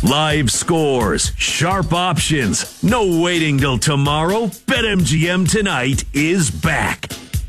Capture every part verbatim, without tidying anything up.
Live scores, sharp options, no waiting till tomorrow. BetMGM tonight is back.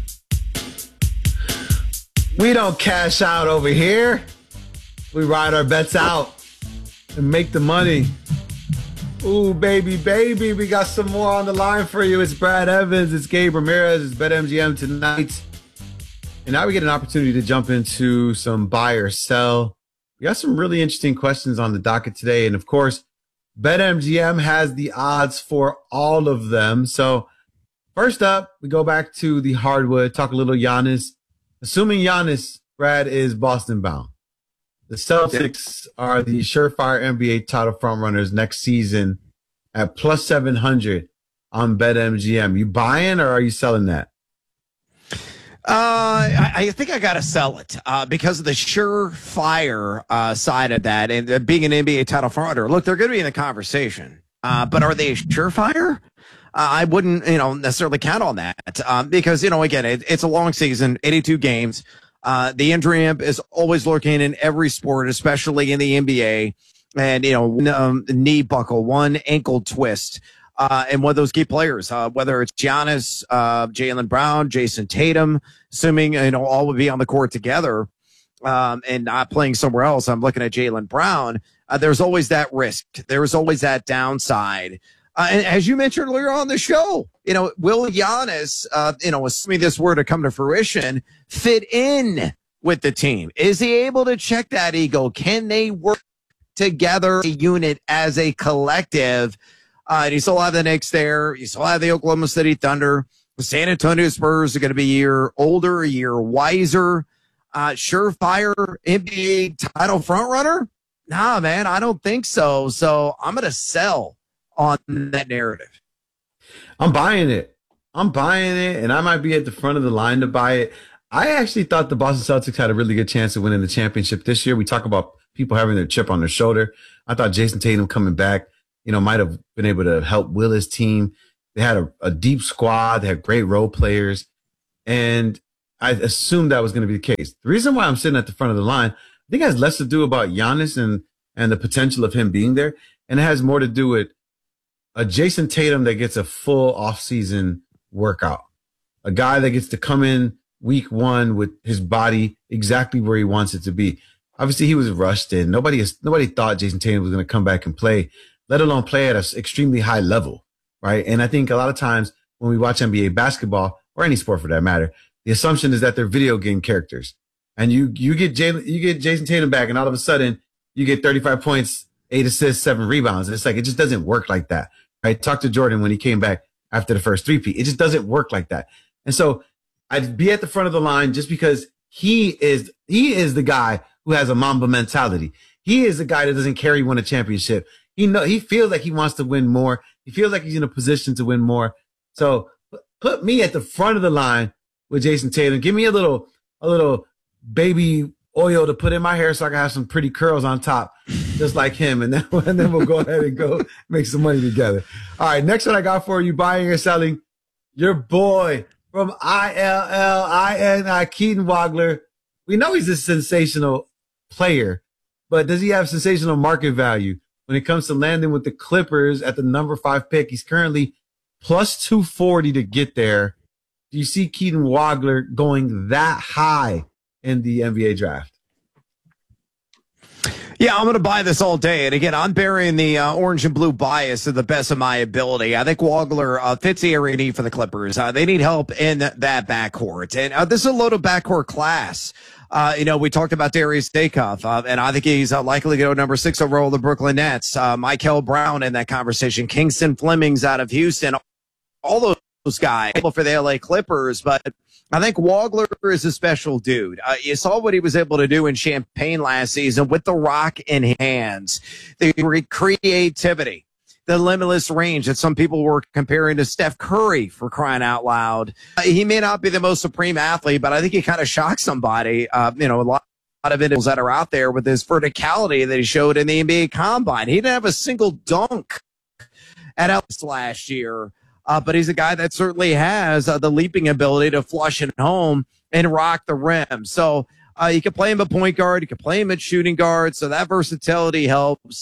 We don't cash out over here. We ride our bets out and make the money. Ooh, baby, baby, we got some more on the line for you. It's Brad Evans, it's Gabe Ramirez, it's BetMGM tonight. And now we get an opportunity to jump into some buy or sell. We got some really interesting questions on the docket today. And of course, BetMGM has the odds for all of them. So first up, we go back to the hardwood, talk a little Giannis. Assuming Giannis, Brad, is Boston bound. The Celtics are the surefire N B A title frontrunners next season at plus seven hundred on BetMGM. You buying or are you selling that? Uh, I, I think I got to sell it uh, because of the surefire uh, side of that and uh, being an N B A title frontrunner. Look, they're going to be in the conversation, uh, but are they surefire? Uh, I wouldn't, you know, necessarily count on that um, because, you know, again, it, it's a long season, eighty-two games. Uh, the injury amp is always lurking in every sport, especially in the N B A. And, you know, um, knee buckle, one ankle twist. Uh, and one of those key players, uh, whether it's Giannis, uh, Jaylen Brown, Jason Tatum, assuming, you know, all would be on the court together, um, and not playing somewhere else. I'm looking at Jaylen Brown. Uh, there's always that risk. There's always that downside. Uh, and as you mentioned earlier on the show, you know, will Giannis, uh, you know, assuming this were to come to fruition, fit in with the team? Is he able to check that ego? Can they work together, a unit as a collective? Uh, and you still have the Knicks there. You still have the Oklahoma City Thunder. The San Antonio Spurs are going to be a year older, a year wiser. Uh, surefire N B A title frontrunner? Nah, man, I don't think so. So I'm going to sell on that narrative. I'm buying it. I'm buying it, and I might be at the front of the line to buy it. I actually thought the Boston Celtics had a really good chance of winning the championship this year. We talk about people having their chip on their shoulder. I thought Jason Tatum coming back, you know, might have been able to help Willis' team. They had a, a deep squad. They had great role players. And I assumed that was going to be the case. The reason why I'm sitting at the front of the line, I think it has less to do about Giannis and, and the potential of him being there. And it has more to do with a Jason Tatum that gets a full offseason workout. A guy that gets to come in week one with his body exactly where he wants it to be. Obviously, he was rushed in. Nobody is, nobody thought Jason Tatum was going to come back and play, let alone play at an extremely high level, right? And I think a lot of times when we watch N B A basketball, or any sport for that matter, the assumption is that they're video game characters. And you you get Jay, you get Jason Tatum back, and all of a sudden you get thirty-five points, eight assists, seven rebounds. And it's like, it just doesn't work like that, right? Talk to Jordan when he came back after the first three-peat. It just doesn't work like that. And so I'd be at the front of the line just because he is he is the guy who has a Mamba mentality. He is the guy that doesn't care he won a championship. He know he feels like he wants to win more. He feels like he's in a position to win more. So put me at the front of the line with Jason Tatum. Give me a little a little baby oil to put in my hair so I can have some pretty curls on top, just like him. And then, and then we'll go ahead and go make some money together. All right, next one I got for you, buying or selling. Your boy from I L L I N I, Keaton Wagler. We know he's a sensational player, but does he have sensational market value? When it comes to landing with the Clippers at the number five pick, he's currently plus two forty to get there. Do you see Keaton Wagler going that high in the N B A draft? Yeah, I'm going to buy this all day. And again, I'm burying the uh, orange and blue bias to the best of my ability. I think Wagler uh, fits the area need for the Clippers. Uh, they need help in that backcourt. And uh, this is a loaded backcourt class. Uh, you know, we talked about Darius Dakoff, uh, and I think he's uh, likely to go number six overall, the Brooklyn Nets. Uh, Michael Brown in that conversation. Kingston Fleming's out of Houston. All those guys for the L A Clippers, but I think Wagler is a special dude. Uh, you saw what he was able to do in Champaign last season with the rock in hands, the creativity, the limitless range that some people were comparing to Steph Curry, for crying out loud. Uh, he may not be the most supreme athlete, but I think he kind of shocked somebody. Uh, you know, a lot, a lot of individuals that are out there with his verticality that he showed in the N B A Combine. He didn't have a single dunk at Ellis last year. Uh, but he's a guy that certainly has uh, the leaping ability to flush it home and rock the rim. So uh, you can play him at point guard. You can play him at shooting guard. So that versatility helps.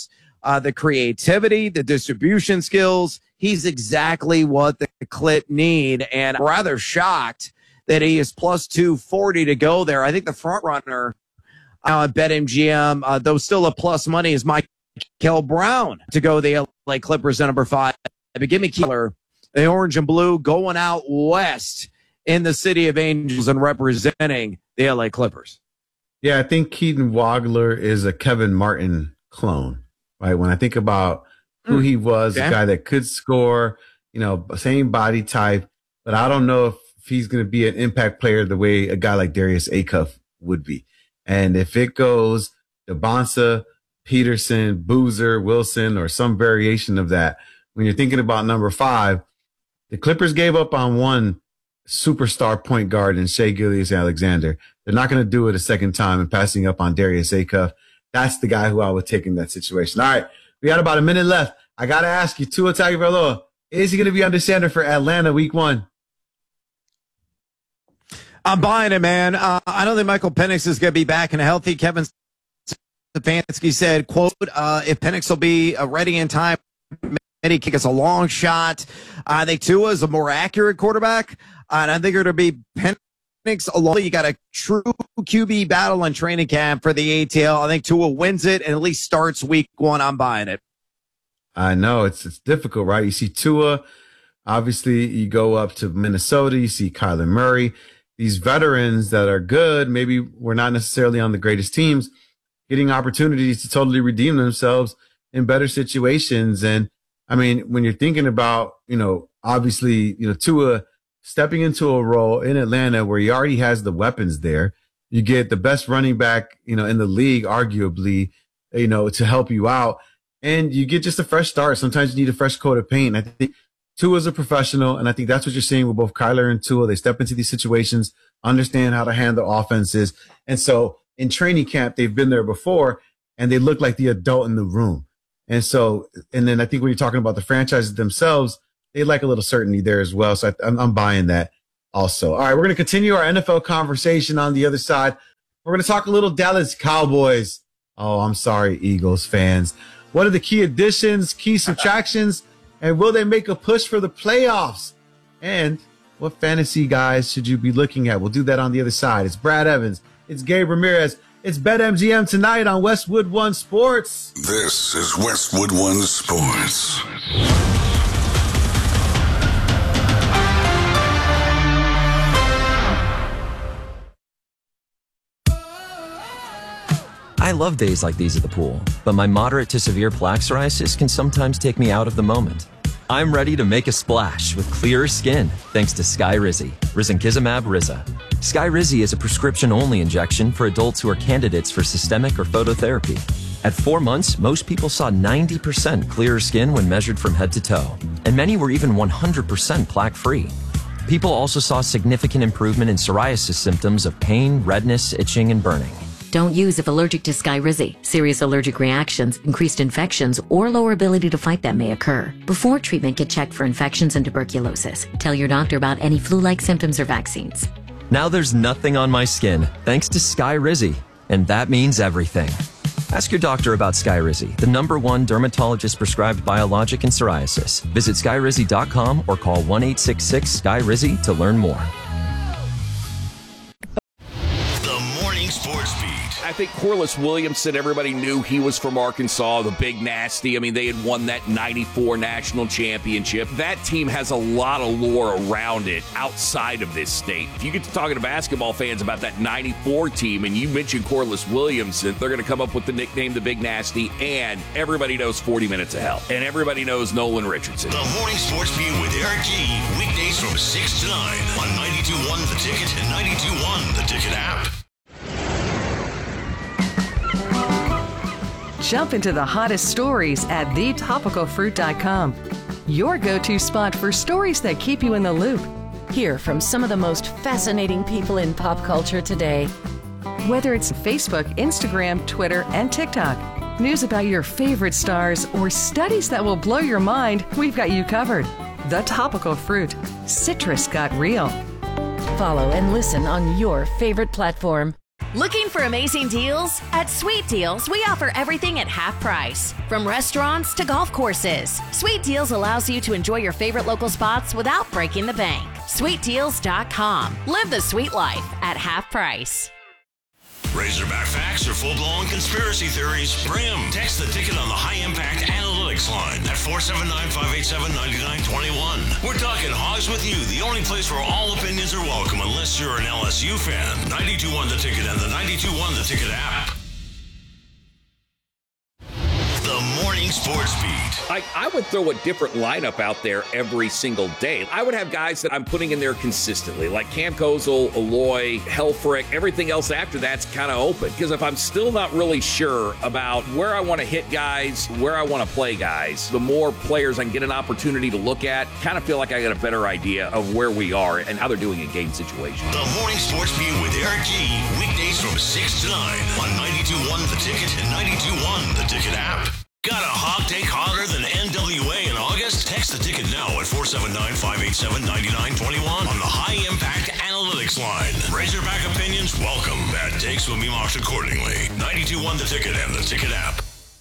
uh, the creativity, the distribution skills. He's exactly what the Clip need, and I'm rather shocked that he is plus two forty to go there. I think the front runner uh, at BetMGM, uh, though still a plus money, is Michael Brown to go the L A Clippers at number five. But give me Keeler, the orange and blue, going out west in the City of Angels and representing the L A Clippers. Yeah, I think Keaton Wagler is a Kevin Martin clone, right? When I think about who he was, okay. a guy that could score, you know, same body type, but I don't know if he's going to be an impact player the way a guy like Darius Acuff would be. And if it goes to Bonsa, Peterson, Boozer, Wilson, or some variation of that, when you're thinking about number five, the Clippers gave up on one superstar point guard in Shai Gilgeous-Alexander. They're not going to do it a second time and passing up on Darius Acuff. That's the guy who I would take in that situation. All right. We got about a minute left. I got to ask you, Tua Tagovailoa, is he going to be under center for Atlanta week one? I'm buying it, man. Uh, I don't think Michael Penix is going to be back and healthy. Kevin Stefanski said, quote, uh, if Penix will be uh, ready in time, maybe kick us a long shot. Uh, I think Tua is a more accurate quarterback. Uh, and I think it'll be Penix alone. You got a true Q B battle in training camp for the A T L. I think Tua wins it and at least starts week one. I'm buying it. I know it's it's difficult, right? You see Tua, obviously you go up to Minnesota, you see Kyler Murray, these veterans that are good, maybe we're not necessarily on the greatest teams, getting opportunities to totally redeem themselves in better situations. And I mean, when you're thinking about, you know, obviously, you know, Tua stepping into a role in Atlanta where he already has the weapons there, you get the best running back, you know, in the league, arguably, you know, to help you out. And you get just a fresh start. Sometimes you need a fresh coat of paint. I think Tua's a professional, and I think that's what you're seeing with both Kyler and Tua. They step into these situations, understand how to handle offenses. And so in training camp, they've been there before, and they look like the adult in the room. And so, and then I think when you're talking about the franchises themselves, they like a little certainty there as well. So I, I'm, I'm buying that also. All right, we're going to continue our N F L conversation on the other side. We're going to talk a little Dallas Cowboys. Oh, I'm sorry, Eagles fans. What are the key additions, key subtractions, and will they make a push for the playoffs? And what fantasy guys should you be looking at? We'll do that on the other side. It's Brad Evans. It's Gabe Ramirez. It's BetMGM tonight on Westwood One Sports. This is Westwood One Sports. I love days like these at the pool, but my moderate to severe plaque psoriasis can sometimes take me out of the moment. I'm ready to make a splash with clearer skin thanks to Skyrizi, Risankizumab Riza. Skyrizi is a prescription-only injection for adults who are candidates for systemic or phototherapy. At four months, most people saw ninety percent clearer skin when measured from head to toe, and many were even one hundred percent plaque-free. People also saw significant improvement in psoriasis symptoms of pain, redness, itching, and burning. Don't use if allergic to Skyrizi. Serious allergic reactions, increased infections, or lower ability to fight them may occur. Before treatment, get checked for infections and tuberculosis. Tell your doctor about any flu-like symptoms or vaccines. Now there's nothing on my skin thanks to Skyrizi, and that means everything. Ask your doctor about Skyrizi, the number one dermatologist-prescribed biologic in psoriasis. Visit Skyrizi dot com or call one eight six six S K Y R I Z I to learn more. The Morning Sports Beat. I think Corliss Williamson, everybody knew he was from Arkansas, the Big Nasty. I mean, they had won that ninety-four national championship. That team has a lot of lore around it outside of this state. If you get to talking to basketball fans about that ninety-four team and you mention Corliss Williamson, they're going to come up with the nickname the Big Nasty, and everybody knows forty minutes of hell. And everybody knows Nolan Richardson. The Morning Sports Beat with Eric G. Weekdays from six to nine on ninety-two point one The Ticket and ninety-two point one The Ticket app. Jump into the hottest stories at the topical fruit dot com. Your go-to spot for stories that keep you in the loop. Hear from some of the most fascinating people in pop culture today. Whether it's Facebook, Instagram, Twitter, and TikTok, news about your favorite stars, or studies that will blow your mind, we've got you covered. The Topical Fruit. Citrus got real. Follow and listen on your favorite platform. Looking for amazing deals? At Sweet Deals, we offer everything at half price. From restaurants to golf courses, Sweet Deals allows you to enjoy your favorite local spots without breaking the bank. sweet deals dot com. Live the sweet life at half price. Razorback facts or full-blown conspiracy theories? Bring 'em. Text the ticket on the high-impact analytics line at four seven nine, five eight seven, nine nine two one. We're talking Hogs with You, the only place where all opinions are welcome unless you're an L S U fan. ninety-two point one The Ticket and the ninety-two point one The Ticket app. The Morning Sports Beat. I, I would throw a different lineup out there every single day. I would have guys that I'm putting in there consistently, like Cam Kozel, Aloy, Helfrich. Everything else after that's kind of open. Because if I'm still not really sure about where I want to hit guys, where I want to play guys, the more players I can get an opportunity to look at, kind of feel like I got a better idea of where we are and how they're doing in game situations. The Morning Sports Beat with Eric G. Weekdays from six to nine on ninety-two point one The Ticket and ninety-two point one The Ticket app. Got a hog take hotter than N W A in August? Text the ticket now at four seven nine, five eight seven, nine nine two one on the High Impact Analytics line. Razorback opinions welcome. Bad takes will be marked accordingly. ninety-two point one The Ticket and the Ticket app.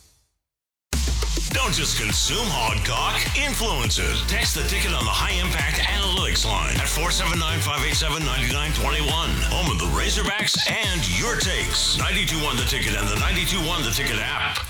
Don't just consume hog talk, influence it. Text the ticket on the High Impact Analytics line at four seven nine, five eight seven, nine nine two one. Home of the Razorbacks and your takes. ninety-two point one The Ticket and the ninety-two point one The Ticket app.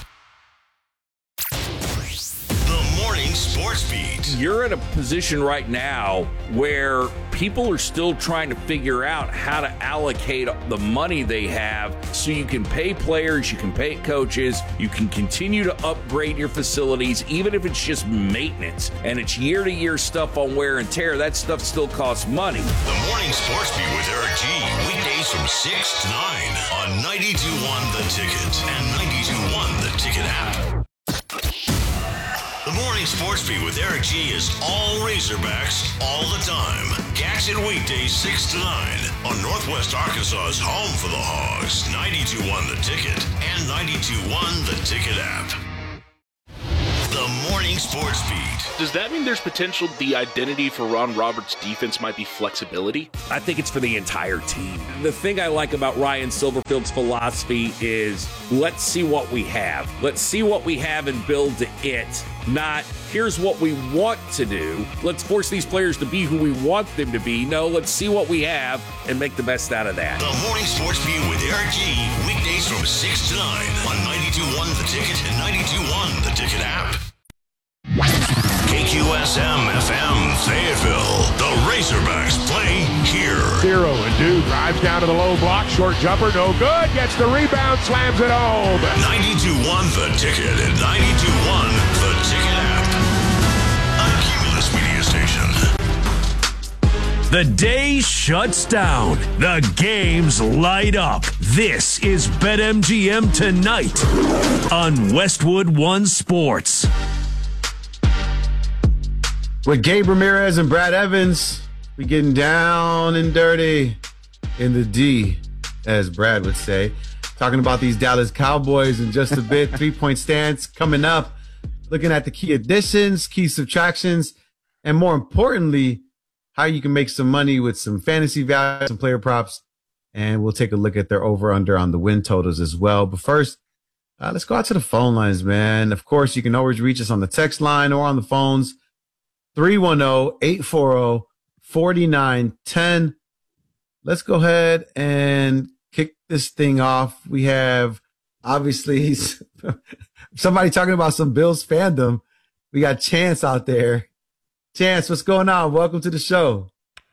Morning Sports Beat. You're in a position right now where people are still trying to figure out how to allocate the money they have so you can pay players, you can pay coaches, you can continue to upgrade your facilities, even if it's just maintenance and it's year-to-year stuff on wear and tear. That stuff still costs money. The Morning Sports Beat with Eric G. Weekdays from six to nine on ninety-two point one The Ticket and ninety-two point one The Ticket app. The Morning Sports Beat with Eric G. is all Razorbacks all the time. Catch it weekdays six to nine on Northwest Arkansas's home for the Hogs. ninety-two point one The Ticket and ninety-two point one The Ticket app. The Morning Sports Beat. Does that mean there's potential the identity for Ron Roberts' defense might be flexibility? I think it's for the entire team. The thing I like about Ryan Silverfield's philosophy is let's see what we have. Let's see what we have and build to it. Not, here's what we want to do. Let's force these players to be who we want them to be. No, let's see what we have and make the best out of that. The Morning Sports Beat with Eric G. Weekdays from six to nine on ninety-two point one The Ticket and ninety-two point one The Ticket app. K Q S M F M Fayetteville. The Razorbacks play here. Zero and Dude drives down to the low block. Short jumper, no good. Gets the rebound, slams it home. ninety-two point one The Ticket and ninety-two point one The Ticket app. A Cumulus Media Station. The day shuts down. The games light up. This is BetMGM Tonight on Westwood One Sports. With Gabe Ramirez and Brad Evans, we getting down and dirty in the D, as Brad would say. Talking about these Dallas Cowboys in just a bit. Three-point stance coming up. Looking at the key additions, key subtractions, and more importantly, how you can make some money with some fantasy value, some player props. And we'll take a look at their over-under on the win totals as well. But first, uh, let's go out to the phone lines, man. Of course, you can always reach us on the text line or on the phones. three one zero, eight four zero, four nine one zero. Let's go ahead and kick this thing off. We have, obviously, somebody talking about some Bills fandom. We got Chance out there. Chance, what's going on? Welcome to the show.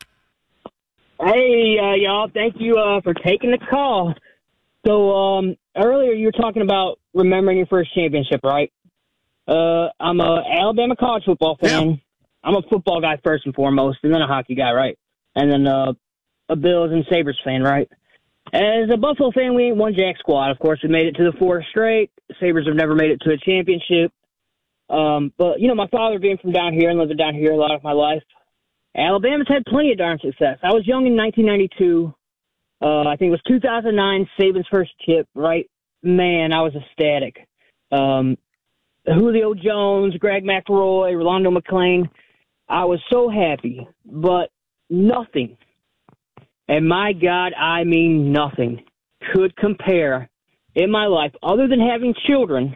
Hey, uh, y'all. Thank you uh, for taking the call. So um, earlier you were talking about remembering your first championship, right? Uh, I'm a Alabama college football fan. Yeah. I'm a football guy first and foremost, and then a hockey guy, right? And then uh, a Bills and Sabres fan, right? As a Buffalo fan, we ain't one jack squad. Of course, we made it to the fourth straight. Sabres have never made it to a championship. Um, but, you know, my father being from down here and living down here a lot of my life, Alabama's had plenty of darn success. I was young in nineteen ninety-two. Uh, I think it was two thousand nine, Saban's first chip, right? Man, I was ecstatic. Um, Julio Jones, Greg McElroy, Rolando McClain. I was so happy, but nothing, and my God, I mean nothing, could compare in my life, other than having children,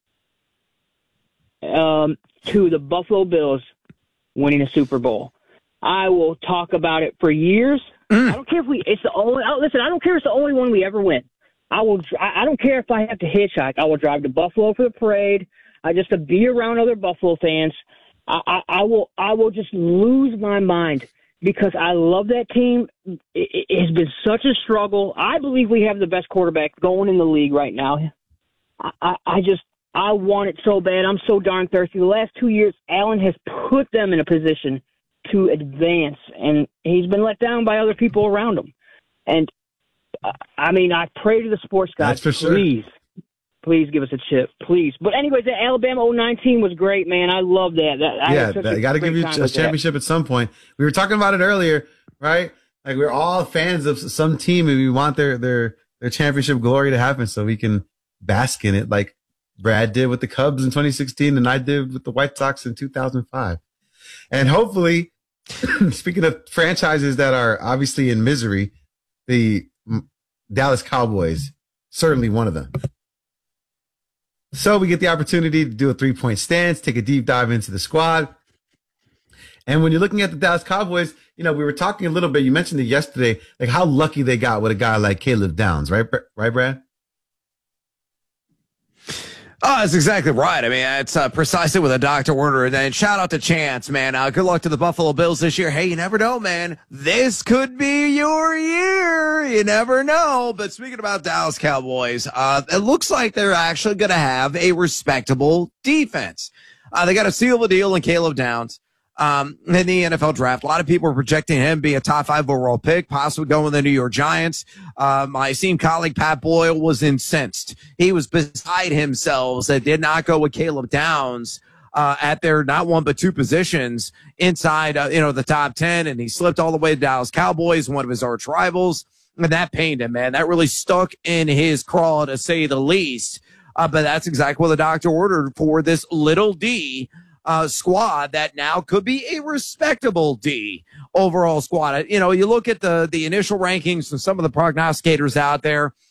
um, to the Buffalo Bills winning a Super Bowl. I will talk about it for years. Mm. I don't care if we, it's the only, listen, I don't care if it's the only one we ever win. I will, I don't care if I have to hitchhike. I will drive to Buffalo for the parade. I just to be around other Buffalo fans. I, I, I will, I will just lose my mind because I love that team. It, it has been such a struggle. I believe we have the best quarterback going in the league right now. I, I, I just, I want it so bad. I'm so darn thirsty. The last two years, Allen has put them in a position to advance, and he's been let down by other people around him. And, uh, I mean, I pray to the sports guys, That's for please, sure. please give us a chip, please. But anyways, the Alabama oh nine team was great, man. I love that. that I yeah, I got to give you a championship that. At some point. We were talking about it earlier, right? Like, we're all fans of some team, and we want their, their, their championship glory to happen so we can bask in it like Brad did with the Cubs in twenty sixteen, and I did with the White Sox in two thousand five. And hopefully, speaking of franchises that are obviously in misery, the Dallas Cowboys, certainly one of them. So we get the opportunity to do a three-point stance, take a deep dive into the squad. And when you're looking at the Dallas Cowboys, you know, we were talking a little bit, you mentioned it yesterday, like how lucky they got with a guy like Caleb Downs, right? Right, Brad? Oh, that's exactly right. I mean, it's uh, precisely what the doctor ordered. And then shout out to Chance, man. Uh, good luck to the Buffalo Bills this year. Hey, you never know, man. This could be your year. You never know. But speaking about Dallas Cowboys, uh, it looks like they're actually going to have a respectable defense. Uh, they got a seal of a deal in Caleb Downs. Um, in the N F L draft, a lot of people are projecting him to be a top five overall pick, possibly going with the New York Giants. Uh, my esteemed colleague Pat Boyle was incensed. He was beside himself that did not go with Caleb Downs uh, at their not one but two positions inside, uh, you know, the top ten, and he slipped all the way to Dallas Cowboys, one of his arch rivals, and that pained him, man. That really stuck in his craw, to say the least. Uh, but that's exactly what the doctor ordered for this little D. Uh, squad that now could be a respectable D overall squad. You know, you look at the, the initial rankings and some of the prognosticators out there,